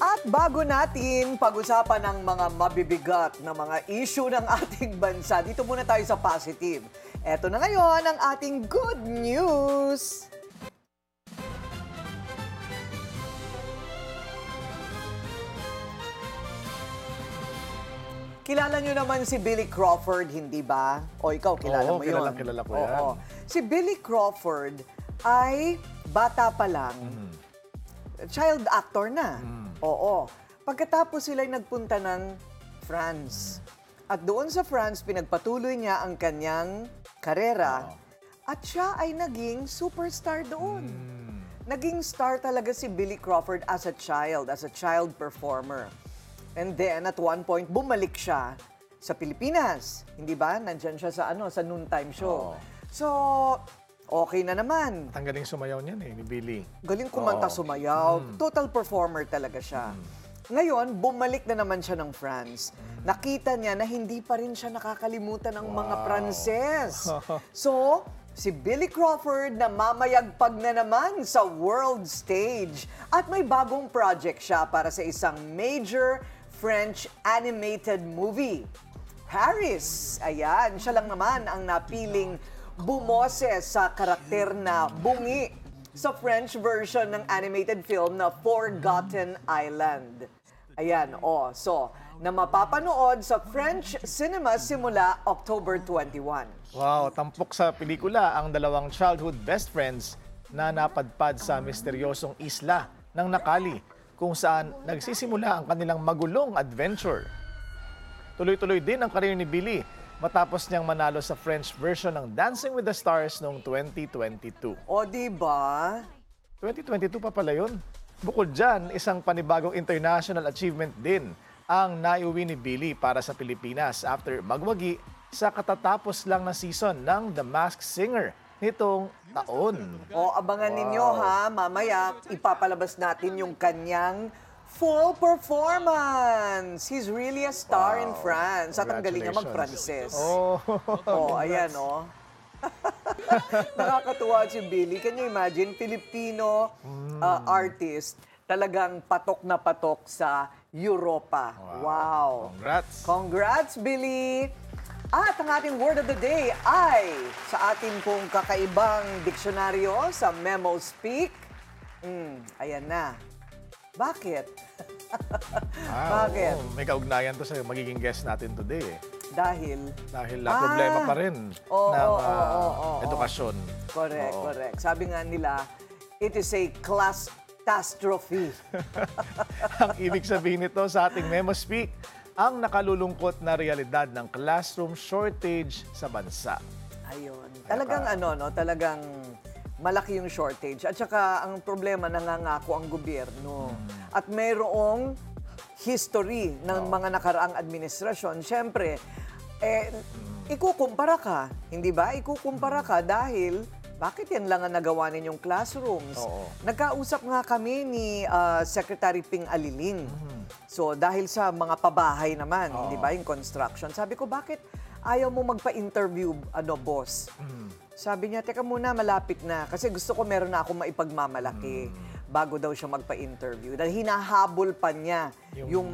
At bago natin pag-usapan ng mga mabibigat na mga issue ng ating bansa, dito muna tayo sa positive. Eto na ngayon ang ating good news. Kilala nyo naman si Billy Crawford, hindi ba? O ikaw, kilala mo yun? Kilala ko yan. Oo. Si Billy Crawford ay bata pa lang. Child actor na. Oo. Pagkatapos sila'y nagpunta ng France. At doon sa France, pinagpatuloy niya ang kanyang karera. At siya ay naging superstar doon. Naging star talaga si Billy Crawford as a child performer. And then, at one point, bumalik siya sa Pilipinas. Hindi ba? Nandyan siya sa noontime show. So, okay na naman. Ang galing sumayaw niyan ni Billy. Galing kumanta, sumayaw. Total performer talaga siya. Ngayon, bumalik na naman siya ng France. Nakita niya na hindi pa rin siya nakakalimutan ng mga Pranses. So, si Billy Crawford na mamayagpag na naman sa world stage. At may bagong project siya para sa isang major French animated movie. Paris. Ayan, siya lang naman ang napiling bumoses sa karakter na Bungi sa French version ng animated film na Forgotten Island. Ayan, so, na mapapanood sa French cinema simula October 21. Wow, tampok sa pelikula ang dalawang childhood best friends na napadpad sa misteryosong isla ng Nakali, kung saan nagsisimula ang kanilang magulong adventure. Tuloy-tuloy din ang karir ni Billy matapos niyang manalo sa French version ng Dancing with the Stars noong 2022. O, diba? 2022 pa pala yun. Bukod dyan, isang panibagong international achievement din ang naiuwi ni Billy para sa Pilipinas after magwagi sa katatapos lang na season ng The Masked Singer nitong taon. O, abangan ninyo ha, mamaya ipapalabas natin yung kanyang full performance. He's really a star in France. At ang galing niya mag-Frances. Ayan Nakakatuwa si Billy. Can you imagine? Filipino artist, talagang patok na patok sa Europa. Wow. Congrats. Congrats, Billy! At ang ating word of the day ay sa ating pong kakaibang diksyonaryo sa Memo Speak. Ayan na. Bakit? Bakit? May kaugnayan to sa magiging guest natin today. Dahil problema pa rin ng edukasyon. Correct. Sabi nga nila, it is a class catastrophe. Ang ibig sabihin nito sa ating Memo Speak, ang nakalulungkot na realidad ng classroom shortage sa bansa. Ayun. Talagang talagang malaki yung shortage. At saka ang problema, nangangako ang gobyerno. At mayroong history ng mga nakaraang administrasyon. Siyempre, ikukumpara ka. Hindi ba? Ikukumpara ka dahil bakit yan lang ang nagawa ninyong classrooms? Nagkausap nga kami ni Secretary Ping Aliling. So, dahil sa mga pabahay naman, di ba, yung construction, sabi ko, bakit ayaw mo magpa-interview, boss? Sabi niya, teka muna, malapit na. Kasi gusto ko meron na akong maipagmamalaki bago daw siya magpa-interview. Dahil hinahabol pa niya yung